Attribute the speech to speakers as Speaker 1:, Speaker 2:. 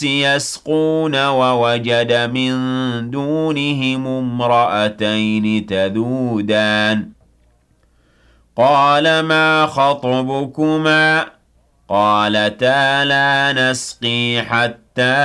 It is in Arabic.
Speaker 1: يسقون ووجد من دونهم امرأتين تذودان قال ما خطبكما قالتا لا نسقي حتى